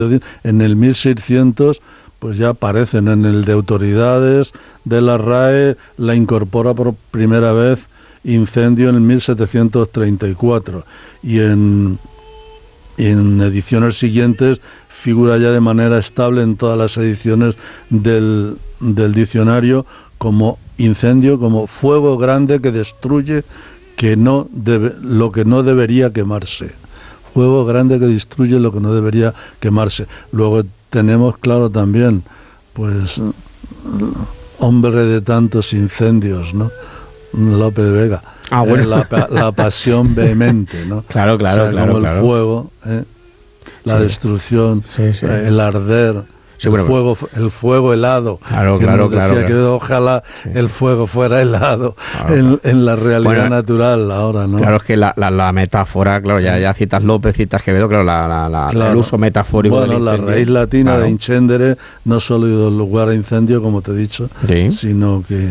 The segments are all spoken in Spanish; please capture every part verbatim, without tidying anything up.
En el mil seiscientos pues ya aparecen en el de autoridades de la R A E, la incorpora por primera vez incendio en el mil setecientos treinta y cuatro y en, y en ediciones siguientes figura ya de manera estable en todas las ediciones del, del diccionario como incendio, como fuego grande que destruye que no debe, lo que no debería quemarse. Fuego grande que destruye lo que no debería quemarse. Luego tenemos, claro, también, pues, hombre de tantos incendios, ¿no? Lope de Vega. Ah, bueno. eh, la, la pasión vehemente, ¿no? Claro, claro, o sea, claro. Como claro. el fuego, ¿eh? la sí. destrucción, sí, sí. Eh, el arder. Sí, el, bueno, fuego, el fuego helado. Claro, que claro, nos decía claro, que claro. ojalá sí. el fuego fuera helado claro, en, claro. en la realidad bueno, natural ahora, ¿no? Claro, es que la, la, la metáfora, claro, ya, ya citas López, citas Quevedo, claro, la, la, la, claro. el uso metafórico bueno, del incendio. La raíz latina claro. de incendere no solo dio lugar a incendio, como te he dicho, sí. sino que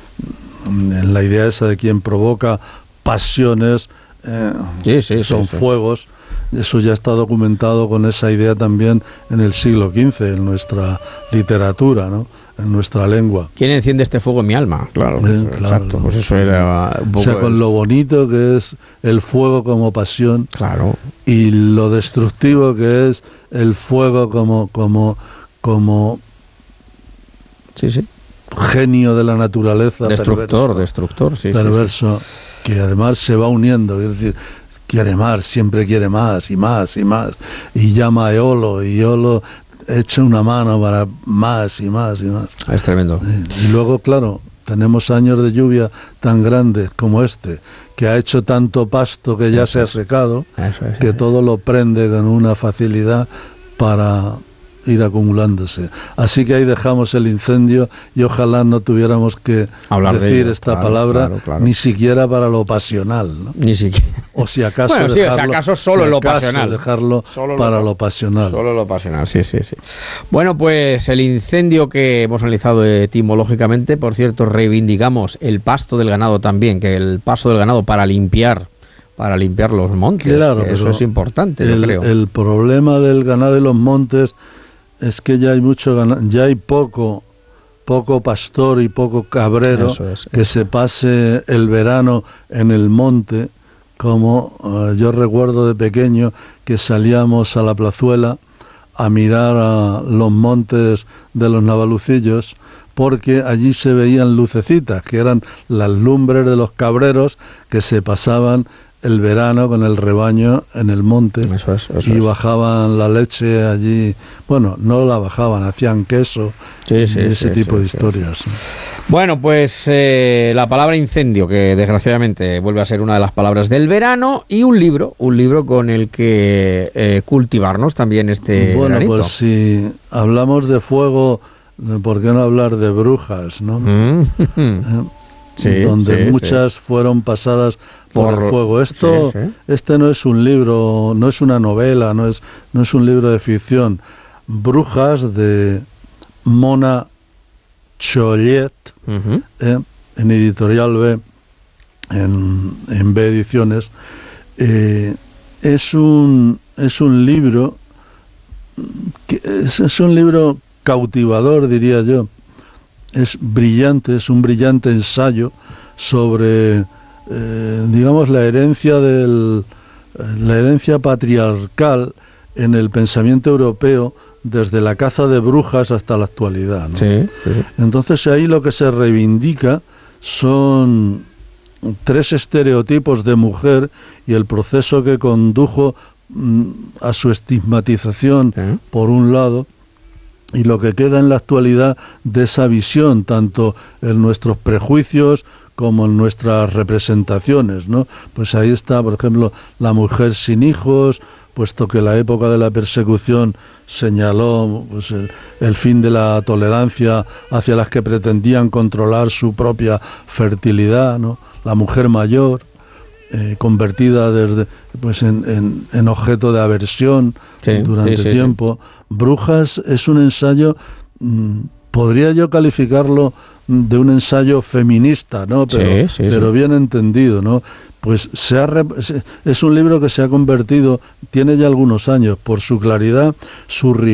en la idea esa de quien provoca pasiones, eh, sí, sí, son sí, sí. fuegos. Eso ya está documentado con esa idea también en el siglo quince, en nuestra literatura, ¿no? En nuestra lengua. ¿Quién enciende este fuego en mi alma? Claro, Eh, pues, claro. exacto. Pues eso era un poco. O sea, con el... lo bonito que es el fuego como pasión, claro. y lo destructivo que es el fuego como como como sí, sí. genio de la naturaleza. Destructor, perverso, destructor, sí, perverso, sí, sí. que además se va uniendo, es decir, quiere más, siempre quiere más y más y más, y llama a Eolo, y Eolo echa una mano para más y más y más. Es tremendo. Y luego, claro, tenemos años de lluvia tan grandes como este, que ha hecho tanto pasto que ya Eso se ha es. secado, Eso es, que eso. todo lo prende con una facilidad para ir acumulándose. Así que ahí dejamos el incendio y ojalá no tuviéramos que Hablar decir de ello, esta claro, palabra, claro, claro. ni siquiera para lo pasional, ¿no? Ni siquiera. O si acaso Bueno, sí, o dejarlo, si acaso solo si lo acaso pasional. dejarlo Solo para lo, lo pasional. Solo lo pasional, sí, sí, sí. Bueno, pues el incendio que hemos analizado etimológicamente, por cierto, reivindicamos el pasto del ganado también, que el pasto del ganado para limpiar, para limpiar los montes, Claro, que eso pero es importante, el, yo creo. el problema del ganado y los montes es que ya hay mucho ganado, ya hay poco poco pastor y poco cabrero Eso es, que eso. se pase el verano en el monte, como uh, yo recuerdo de pequeño que salíamos a la plazuela a mirar a los montes de los Navalucillos, porque allí se veían lucecitas, que eran las lumbres de los cabreros que se pasaban el verano con el rebaño en el monte. Eso es, eso y es. bajaban la leche allí, bueno, no la bajaban, hacían queso, Sí, sí, y ese sí, tipo sí, de sí. historias. Bueno, pues eh, la palabra incendio, que desgraciadamente vuelve a ser una de las palabras del verano, y un libro, un libro con el que eh, cultivarnos también este Bueno, veranito. pues si hablamos de fuego, ¿por qué no hablar de brujas, no? Mm. Eh, Sí, donde sí, muchas sí. fueron pasadas por, Por- el fuego. Esto, sí, sí. este no es un libro, no es una novela, no es, no es un libro de ficción. Brujas de Mona Chollet, Ujú. eh, en Editorial B, en, en B Ediciones. Eh, es un es un libro que es, es un libro cautivador, diría yo. Es brillante, es un brillante ensayo sobre, eh, digamos, la herencia del, la herencia patriarcal en el pensamiento europeo desde la caza de brujas hasta la actualidad, ¿no? Sí, sí. Entonces ahí lo que se reivindica son tres estereotipos de mujer y el proceso que condujo mm, a su estigmatización, Sí. por un lado, y lo que queda en la actualidad de esa visión, tanto en nuestros prejuicios como en nuestras representaciones, ¿no? Pues ahí está, por ejemplo, la mujer sin hijos, puesto que la época de la persecución señaló pues, el, el fin de la tolerancia hacia las que pretendían controlar su propia fertilidad, ¿no? La mujer mayor, eh, convertida desde pues en, en, en objeto de aversión Sí, durante sí, sí, tiempo. Brujas es un ensayo, mmm, podría yo calificarlo de un ensayo feminista, ¿no? Pero, Sí, sí, pero sí. bien entendido, ¿no? Pues se ha, es un libro que se ha convertido, tiene ya algunos años, por su claridad, su rigor,